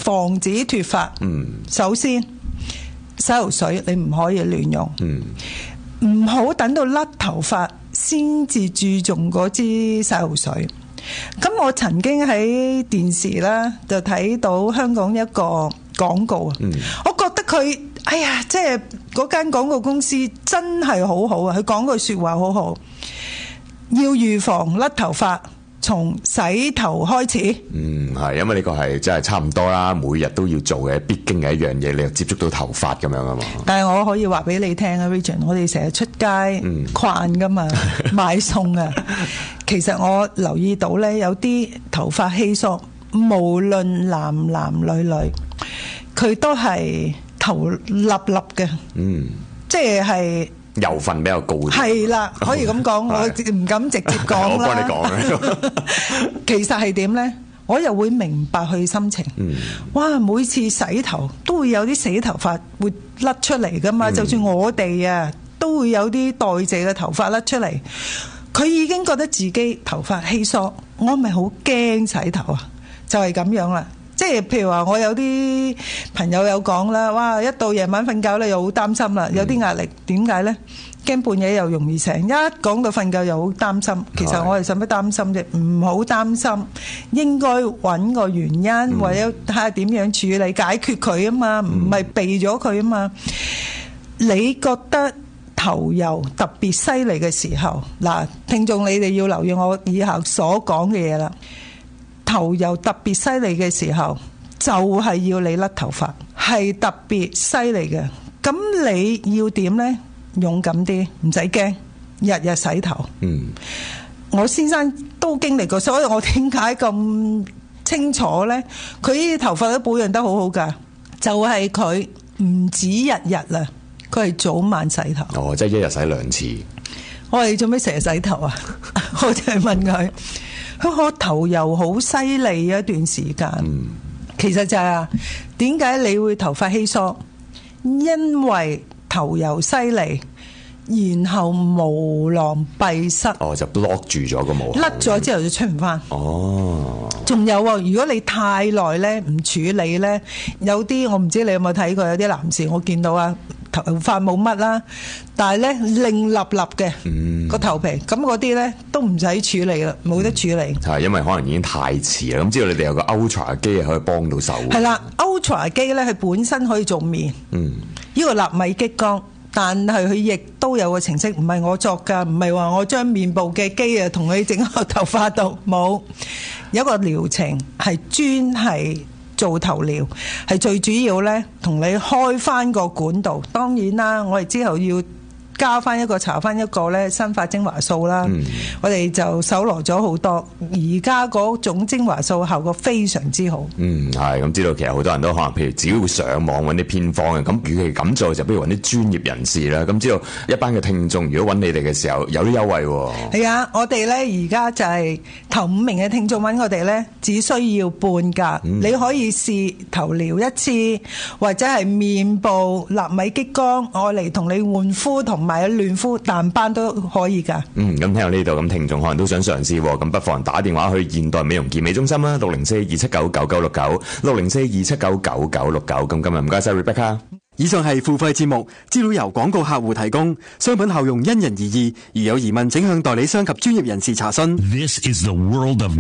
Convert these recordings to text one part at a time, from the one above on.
防止脫髮。首先洗頭水你唔可以亂用，唔好等到甩頭髮先至注重嗰支洗頭水。咁我曾經喺電視啦就睇到香港一個廣告啊，我覺得佢即係嗰間廣告公司真係好好啊！佢講句說話好好，要預防甩頭髮從洗頭開始。 係，因為呢個係真係差唔多啦，每日都要做嘅必經嘅一樣嘢，你又接觸到頭髮咁樣啊嘛。 但係我可以話俾你聽啊 Region， 我哋成日出街逛噶嘛，買餸啊。其實我留意到咧，有啲頭髮稀疏，無論男男女女，佢都係頭笠笠嘅，即係油分比較高啲。係啦，可以咁講，我唔敢直接講啦。 我幫你講其實係點咧？我又會明白佢心情。哇！每次洗頭都會有啲死頭髮會甩出嚟噶嘛，就算我哋啊都會有啲代謝嘅頭髮甩出嚟。佢已經覺得自己頭髮稀疏，我咪好驚洗頭啊！就係咁樣啦。即係譬如話，我有啲朋友有講啦，哇！一到夜晚瞓覺咧，又好擔心啦，有啲壓力。點解呢？驚半夜又容易醒，一講到瞓覺又好擔心。其實我哋使乜擔心啫？唔好擔心，應該揾個原因，或者睇下點樣處理解決佢啊嘛，唔係避咗佢啊嘛。你覺得頭油特別犀利嘅時候，嗱，聽眾你哋要留意我以下所講嘅嘢啦。頭油特別犀利嘅時候，就係要你甩頭髮，係特別犀利嘅。咁你要點呢？勇敢啲，唔使驚，日日洗頭。我先生都經歷過，所以我點解咁清楚呢？佢啲頭髮都保養得好好噶，就係佢唔止日日啦，佢係早晚洗頭。 即係一日洗2次。 我哋做咩成日洗頭啊？我就係問佢。佢頭油好犀利一段時間，其實就係點解你會頭髮稀疏？因為頭油犀利，然後毛囊閉塞， 就 block 住咗個毛， 甩咗之後就出唔翻。仲有如果你太耐咧唔處理咧，有啲我唔知你有冇睇過，有啲男士我見到啊，頭髮冇乜啦，但係咧另立立嘅個頭皮，咁嗰啲咧都唔使處理啦，冇得處理。 係因為可能已經太遲啦。咁知道你哋有個 Ultra 機可以幫到手。 係啦，Ultra 機咧佢本身可以做面，呢個納米激光，但係佢亦都有個程式，唔係我作㗎，唔係話我將面部嘅機啊同佢整個頭髮度，冇，有一個療程係專係做頭療，係最主要咧同你開翻個管道。當然啦，我哋之後要加翻一個搽翻一個咧生髮精華素啦，我哋就搜羅咗好多，而家嗰種精華素效果非常之好。 係咁知道，其實好多人都可能譬如自己會上網揾啲偏方嘅，咁與其咁做，就不如揾啲專業人士啦。咁知道一班嘅聽眾如果揾你哋嘅時候有啲優惠喎。係啊，我哋咧而家就係頭5名嘅聽眾揾我哋咧，只需要半價，你可以試頭療一次，或者係面部納米激光，我嚟同你換膚同埋暖膚淡斑都可以㗎。 咁聽到呢度，咁聽眾可能都想嘗試，咁不妨打電話去現代美容健美中心啦，604-279-9969 604-279-9969。咁今日唔該晒 Rebecca。 以上係付費節目，資料由廣告客戶提供，商品效用因人而異，如有疑問請向代理商及專業人士查詢。 This is the world of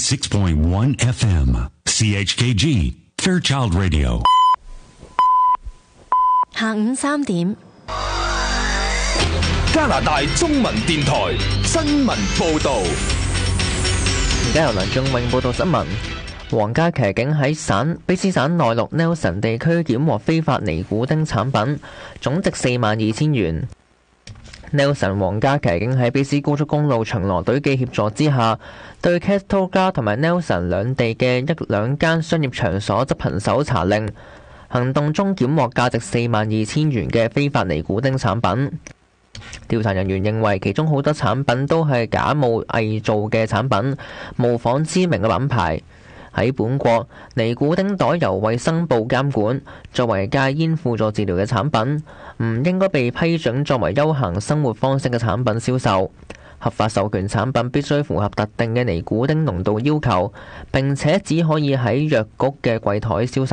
96.1 FM CHKG Fairchild Radio。 下午3點， 加拿大中文電台新聞報道。 而家由梁仲永報道新聞。皇家騎警喺卑斯省內陸 Nelson 地區檢獲非法尼古丁產品，總值42,000元。Nelson 皇家騎警喺卑斯高速公路巡邏隊嘅協助之下，對 Castoga 同埋 Nelson 兩地嘅2間商業場所執行搜查令。行動中檢獲價值42,000元嘅非法尼古丁產品。調查人員認為其中好多產品都係假冒偽造嘅產品，模仿知名嘅品牌。喺本國，尼古丁袋由衛生部監管，作為戒煙輔助治療嘅產品，唔應該被批准作為休閒生活方式嘅產品銷售。合法授權產品必須符合特定嘅尼古丁濃度要求，並且只可以喺藥局嘅櫃台銷售。